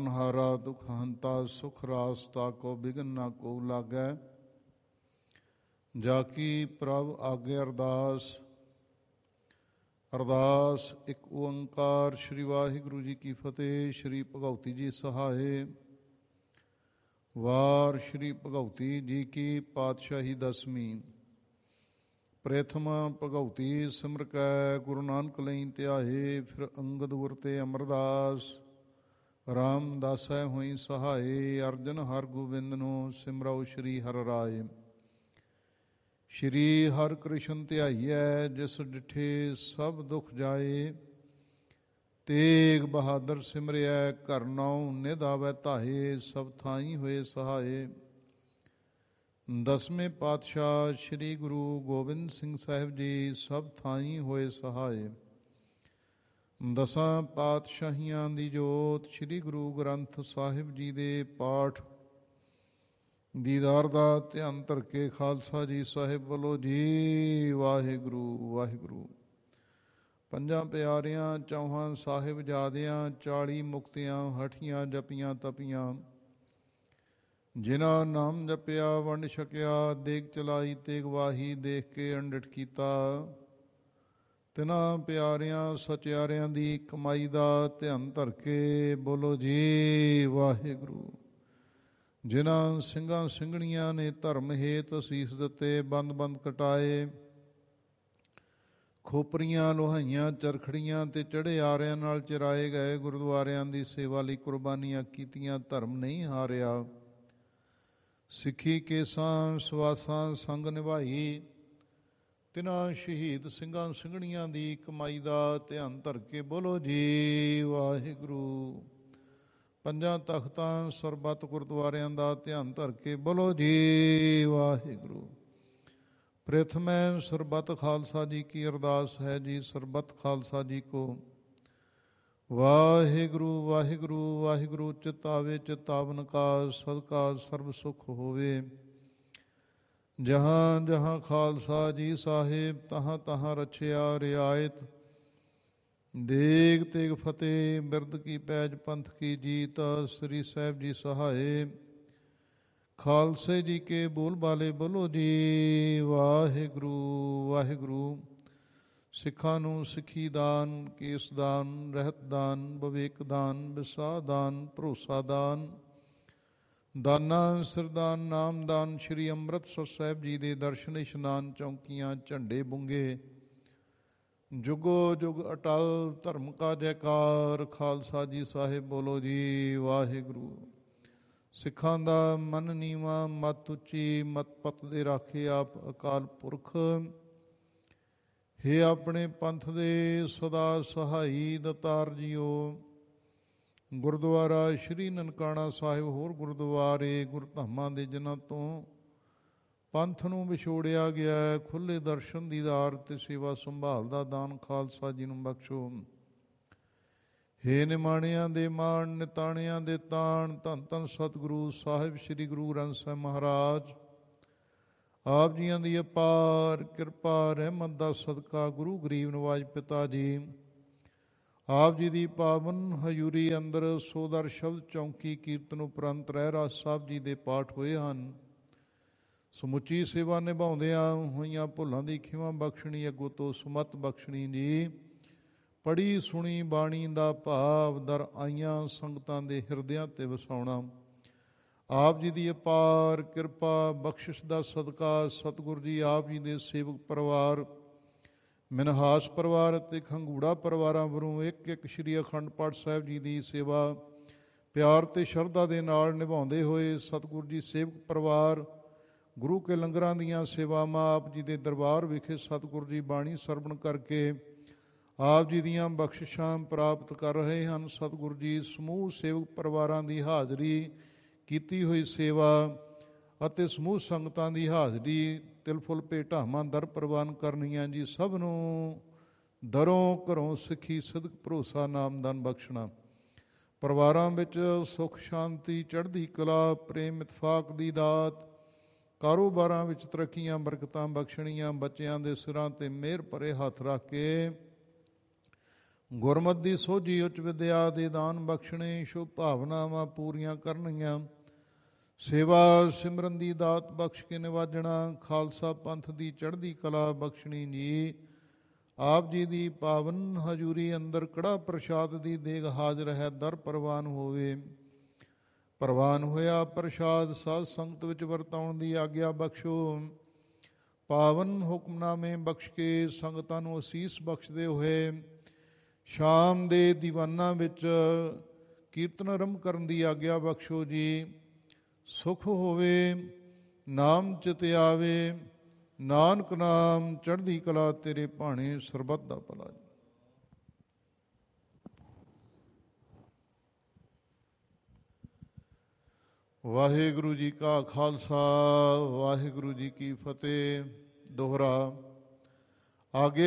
ਤਾਰਨਹਾਰਾ ਦੁਖ ਹੰਤਾ ਸੁਖ ਰਾਸ ਤਾਕੋ ਬਿਘਨ ਨਾ ਕੋ ਲਾਗੈ। ਜਾ ਕੀ ਪ੍ਰਭ ਆਗੇ ਅਰਦਾਸ। ਅਰਦਾਸ ਇੱਕ ਓੰਕਾਰ। ਸ਼੍ਰੀ ਵਾਹਿਗੁਰੂ ਜੀ ਕੀ ਫਤਿਹ। ਸ਼੍ਰੀ ਭਗਉਤੀ ਜੀ ਸਹਾਏ। ਵਾਰ ਸ਼੍ਰੀ ਭਗਉਤੀ ਜੀ ਕੀ ਪਾਤਸ਼ਾਹੀ ਦਸਵੀਂ। ਪ੍ਰਥਮ ਭਗਉਤੀ ਸਿਮਰ ਕੈ ਗੁਰੂ ਨਾਨਕ ਲਈ ਧਿਆਏ। ਫਿਰ ਅੰਗਦ ਗੁਰ ਤੇ ਅਮਰਦਾਸ ਰਾਮਦਾਸੈ ਹੋਈ ਸਹਾਏ। ਅਰਜਨ ਹਰ ਗੋਬਿੰਦ ਨੂੰ ਸਿਮਰਉ ਸ਼੍ਰੀ ਹਰਿ ਰਾਏ। ਸ਼੍ਰੀ ਹਰਿ ਕ੍ਰਿਸ਼ਨ ਧਿਆਈਐ ਜਿਸ ਡਿਠੇ ਸਭ ਦੁਖ ਜਾਏ। ਤੇਗ ਬਹਾਦਰ ਸਿਮਰਿਐ ਘਰ ਨਾਉ ਨਿਧ ਆਵੈ ਧਾਏ। ਸਭ ਥਾਈ ਹੋਏ ਸਹਾਏ। ਦਸਵੇਂ ਪਾਤਸ਼ਾਹ ਸ਼੍ਰੀ ਗੁਰੂ ਗੋਬਿੰਦ ਸਿੰਘ ਸਾਹਿਬ ਜੀ ਸਭ ਥਾਈ ਹੋਏ ਸਹਾਏ। ਦਸਾਂ ਪਾਤਸ਼ਾਹੀਆਂ ਦੀ ਜੋਤ ਸ਼੍ਰੀ ਗੁਰੂ ਗ੍ਰੰਥ ਸਾਹਿਬ ਜੀ ਦੇ ਪਾਠ ਦੀਦਾਰ ਦਾ ਧਿਆਨ ਧਰ ਕੇ ਖਾਲਸਾ ਜੀ ਸਾਹਿਬ ਵੱਲੋਂ ਜੀ ਵਾਹਿਗੁਰੂ ਵਾਹਿਗੁਰੂ। ਪੰਜਾਂ ਪਿਆਰਿਆਂ ਚੌਹਾਂ ਸਾਹਿਬਜ਼ਾਦਿਆਂ 40 ਮੁਕਤੀਆਂ ਹਠੀਆਂ ਜਪੀਆਂ ਤਪੀਆਂ। ਜਿਨ੍ਹਾਂ ਨਾਮ ਜਪਿਆ ਵੰਡ ਛਕਿਆ ਦੇਗ ਚਲਾਈ ਤੇਗ ਵਾਹੀ ਦੇਖ ਕੇ ਅੰਡਿਠ ਕੀਤਾ। ਤਿਨਾਂ ਪਿਆਰਿਆਂ ਸਚਿਆਰਿਆਂ ਦੀ ਕਮਾਈ ਦਾ ਧਿਆਨ ਧਰ ਕੇ ਬੋਲੋ ਜੀ ਵਾਹਿਗੁਰੂ। ਜਿਨ੍ਹਾਂ ਸਿੰਘਾਂ ਸਿੰਘਣੀਆਂ ਨੇ ਧਰਮ ਹੇਤ ਅਸੀਸ ਦਿੱਤੇ ਬੰਦ ਬੰਦ ਕਟਾਏ। ਖੋਪਰੀਆਂ ਲੋਹਾਈਆਂ ਚਰਖੜੀਆਂ ਤੇ ਚੜ੍ਹੇ ਆਰਿਆਂ ਨਾਲ ਚਿਰਾਏ ਗਏ। ਗੁਰਦੁਆਰਿਆਂ ਦੀ ਸੇਵਾ ਲਈ ਕੁਰਬਾਨੀਆਂ ਕੀਤੀਆਂ ਧਰਮ ਨਹੀਂ ਹਾਰਿਆ। ਸਿੱਖੀ ਕੇਸਾਂ ਸਵਾਸਾਂ ਸੰਗ ਨਿਭਾਈ। ਤਿਨਾਂ ਸ਼ਹੀਦ ਸਿੰਘਾਂ ਸਿੰਘਣੀਆਂ ਦੀ ਕਮਾਈ ਦਾ ਧਿਆਨ ਧਰ ਕੇ ਬੋਲੋ ਜੀ ਵਾਹਿਗੁਰੂ। ਪੰਜਾਂ ਤਖਤਾਂ ਸਰਬੱਤ ਗੁਰਦੁਆਰਿਆਂ ਦਾ ਧਿਆਨ ਧਰ ਕੇ ਬੋਲੋ ਜੀ ਵਾਹਿਗੁਰੂ। ਪ੍ਰਥਮੈ ਸਰਬੱਤ ਖਾਲਸਾ ਜੀ ਕੀ ਅਰਦਾਸ ਹੈ ਜੀ। ਸਰਬੱਤ ਖਾਲਸਾ ਜੀ ਕੋ ਵਾਹਿਗੁਰੂ ਵਾਹਿਗੁਰੂ ਵਾਹਿਗੁਰੂ। ਚਿਤਾਵੇ ਚਿਤਾਵਨ ਕਾ ਸਦਕਾ ਸਰਬ ਸੁਖ ਹੋਵੇ। ਜਹਾਂ ਜਹਾਂ ਖਾਲਸਾ ਜੀ ਸਾਹਿਬ ਤਹਾਂ ਤਹਾਂ ਰਛਿਆ ਰਿਆਇਤ। ਦੇਗ ਤੇਗ ਫਤਿਹ ਬਿਰਦ ਕੀ ਪੈਜ ਪੰਥ ਕੀ ਜੀਤ। ਸ੍ਰੀ ਸਾਹਿਬ ਜੀ ਸਹਾਏ। ਖਾਲਸੇ ਜੀ ਕੇ ਬੋਲ ਬਾਲੇ ਬੋਲੋ ਜੀ ਵਾਹਿਗੁਰੂ ਵਾਹਿਗੁਰੂ। ਸਿੱਖਾਂ ਨੂੰ ਸਿੱਖੀ ਦਾਨ ਕੇਸ ਦਾਨ ਰਹਿਤ ਦਾਨ ਵਿਵੇਕ ਦਾਨ ਵਿਸਾਹ ਦਾਨ ਭਰੋਸਾ ਦਾਨ ਦਾਨਾ ਸਿਰਦਾਨ ਨਾਮਦਾਨ। ਸ਼੍ਰੀ ਅੰਮ੍ਰਿਤਸਰ ਸਾਹਿਬ ਜੀ ਦੇ ਦਰਸ਼ਨ ਇਸ਼ਨਾਨ ਚੌਂਕੀਆਂ ਝੰਡੇ ਬੁੰਗੇ। ਜੁਗੋ ਜੁਗ ਅਟਲ ਧਰਮ ਕਾ ਜੈਕਾਰ। ਖਾਲਸਾ ਜੀ ਸਾਹਿਬ ਬੋਲੋ ਜੀ ਵਾਹਿਗੁਰੂ। ਸਿੱਖਾਂ ਦਾ ਮਨ ਨੀਵਾਂ ਮਤ ਉੱਚੀ ਮਤ ਪਤ ਦੇ ਰਾਖੇ ਆਪ ਅਕਾਲ ਪੁਰਖ। ਹੇ ਆਪਣੇ ਪੰਥ ਦੇ ਸਦਾ ਸਹਾਈ ਦਤਾਰ ਜੀਓ। ਗੁਰਦੁਆਰਾ ਸ਼੍ਰੀ ਨਨਕਾਣਾ ਸਾਹਿਬ ਹੋਰ ਗੁਰਦੁਆਰੇ ਗੁਰਧਾਮਾਂ ਦੇ ਜਿਨ੍ਹਾਂ ਤੋਂ ਪੰਥ ਨੂੰ ਵਿਛੋੜਿਆ ਗਿਆ। ਖੁੱਲ੍ਹੇ ਦਰਸ਼ਨ ਦੀਦਾਰ ਤੇ ਸੇਵਾ ਸੰਭਾਲ ਦਾ ਦਾਨ ਖਾਲਸਾ ਜੀ ਨੂੰ ਬਖਸ਼ੋ। ਹੇ ਨਿਮਾਣਿਆਂ ਦੇ ਮਾਣ ਨਿਤਾਣਿਆਂ ਦੇ ਤਾਣ ਧੰਨ ਧੰਨ ਸਤਿਗੁਰੂ ਸਾਹਿਬ ਸ਼੍ਰੀ ਗੁਰੂ ਗ੍ਰੰਥ ਸਾਹਿਬ ਮਹਾਰਾਜ ਆਪ ਜੀਆਂ ਦੀ ਅਪਾਰ ਕਿਰਪਾ ਰਹਿਮਤ ਦਾ ਸਦਕਾ ਗੁਰੂ ਗਰੀਬ ਨਿਵਾਜ ਪਿਤਾ ਜੀ ਆਪ ਜੀ ਦੀ ਪਾਵਨ ਹਜ਼ੂਰੀ ਅੰਦਰ ਸੋਦਰ ਸ਼ਬਦ ਚੌਂਕੀ ਕੀਰਤਨ ਉਪਰੰਤ ਰਹਿਰਾਸ ਸਾਹਿਬ ਜੀ ਦੇ ਪਾਠ ਹੋਏ ਹਨ। ਸਮੁੱਚੀ ਸੇਵਾ ਨਿਭਾਉਂਦਿਆਂ ਹੋਈਆਂ ਭੁੱਲਾਂ ਦੀ ਖਿਮਾ ਬਖਸ਼ਣੀ ਅੱਗੋਂ ਤੋਂ ਸੁਮਤ ਬਖਸ਼ਣੀ ਜੀ। ਪੜ੍ਹੀ ਸੁਣੀ ਬਾਣੀ ਦਾ ਭਾਵ ਦਰ ਆਈਆਂ ਸੰਗਤਾਂ ਦੇ ਹਿਰਦਿਆਂ 'ਤੇ ਵਸਾਉਣਾ। ਆਪ ਜੀ ਦੀ ਅਪਾਰ ਕਿਰਪਾ ਬਖਸ਼ਿਸ਼ ਦਾ ਸਦਕਾ ਸਤਿਗੁਰੂ ਜੀ ਆਪ ਜੀ ਦੇ ਸੇਵਕ ਪਰਿਵਾਰ ਮਿਨਹਾਸ ਪਰਿਵਾਰ ਅਤੇ ਖੰਗੂੜਾ ਪਰਿਵਾਰਾਂ ਵੱਲੋਂ ਇੱਕ ਇੱਕ ਸ਼੍ਰੀ ਅਖੰਡ ਪਾਠ ਸਾਹਿਬ ਜੀ ਦੀ ਸੇਵਾ ਪਿਆਰ ਅਤੇ ਸ਼ਰਧਾ ਦੇ ਨਾਲ ਨਿਭਾਉਂਦੇ ਹੋਏ ਸਤਿਗੁਰੂ ਜੀ ਸੇਵਕ ਪਰਿਵਾਰ ਗੁਰੂ ਕੇ ਲੰਗਰਾਂ ਦੀਆਂ ਸੇਵਾਵਾਂ ਆਪ ਜੀ ਦੇ ਦਰਬਾਰ ਵਿਖੇ ਸਤਿਗੁਰੂ ਜੀ ਬਾਣੀ ਸਰਵਣ ਕਰਕੇ ਆਪ ਜੀ ਦੀਆਂ ਬਖਸ਼ਿਸ਼ਾਂ ਪ੍ਰਾਪਤ ਕਰ ਰਹੇ ਹਨ। ਸਤਿਗੁਰੂ ਜੀ ਸਮੂਹ ਸੇਵਕ ਪਰਿਵਾਰਾਂ ਦੀ ਹਾਜ਼ਰੀ ਕੀਤੀ ਹੋਈ ਸੇਵਾ ਅਤੇ ਸਮੂਹ ਸੰਗਤਾਂ ਦੀ ਹਾਜ਼ਰੀ ਤਿਲ ਫੁੱਲ ਭੇਟਾਵਾਂ ਦਰ ਪ੍ਰਵਾਨ ਕਰਨੀਆਂ ਜੀ। ਸਭ ਨੂੰ ਦਰੋਂ ਘਰੋਂ ਸਿੱਖੀ ਸਿਦਕ ਭਰੋਸਾ ਨਾਮਦਾਨ ਬਖਸ਼ਣਾ। ਪਰਿਵਾਰਾਂ ਵਿੱਚ ਸੁੱਖ ਸ਼ਾਂਤੀ ਚੜ੍ਹਦੀ ਕਲਾ ਪ੍ਰੇਮ ਇਤਫਾਕ ਦੀ ਦਾਤ। ਕਾਰੋਬਾਰਾਂ ਵਿੱਚ ਤਰੱਕੀਆਂ ਬਰਕਤਾਂ ਬਖਸ਼ਣੀਆਂ। ਬੱਚਿਆਂ ਦੇ ਸਿਰਾਂ 'ਤੇ ਮਿਹਰ ਭਰੇ ਹੱਥ ਰੱਖ ਕੇ ਗੁਰਮਤਿ ਦੀ ਸੋਝੀ ਉੱਚ ਵਿਦਿਆ ਦੇ ਦਾਨ ਬਖਸ਼ਣੇ, ਸ਼ੁਭ ਭਾਵਨਾਵਾਂ ਪੂਰੀਆਂ ਕਰਨੀਆਂ, ਸੇਵਾ ਸਿਮਰਨ ਦੀ ਦਾਤ ਬਖਸ਼ ਕੇ ਨਿਵਾਜਣਾ, ਖਾਲਸਾ ਪੰਥ ਦੀ ਚੜ੍ਹਦੀ ਕਲਾ ਬਖਸ਼ਣੀ ਜੀ। ਆਪ ਜੀ ਦੀ ਪਾਵਨ ਹਜ਼ੂਰੀ ਅੰਦਰ ਕੜਾ ਪ੍ਰਸ਼ਾਦ ਦੀ ਦੇਗ ਹਾਜ਼ਰ ਹੈ, ਦਰ ਪ੍ਰਵਾਨ ਹੋਵੇ। ਪ੍ਰਵਾਨ ਹੋਇਆ ਪ੍ਰਸ਼ਾਦ ਸਾਧ ਸੰਗਤ ਵਿੱਚ ਵਰਤਾਉਣ ਦੀ ਆਗਿਆ ਬਖਸ਼ੋ। ਪਾਵਨ ਹੁਕਮਨਾਮੇ ਬਖਸ਼ ਕੇ ਸੰਗਤਾਂ ਨੂੰ ਅਸੀਸ ਬਖਸ਼ਦੇ ਹੋਏ ਸ਼ਾਮ ਦੇ ਦੀਵਾਨਾਂ ਵਿੱਚ ਕੀਰਤਨ ਆਰੰਭ ਕਰਨ ਦੀ ਆਗਿਆ ਬਖਸ਼ੋ ਜੀ। ਸੁਖ ਹੋਵੇ, ਨਾਮ ਚਿਤ ਆਵੇ, ਨਾਨਕ ਨਾਮ ਚੜ੍ਹਦੀ ਕਲਾ ਤੇਰੇ ਭਾਣੇ, ਸਰਬੱਤ ਦਾ ਭਲਾ। ਵਾਹਿਗੁਰੂ ਜੀ ਕਾ ਖਾਲਸਾ, ਵਾਹਿਗੁਰੂ ਜੀ ਕੀ ਫਤਿਹ। ਦੋਹਰਾ ਆਗੇ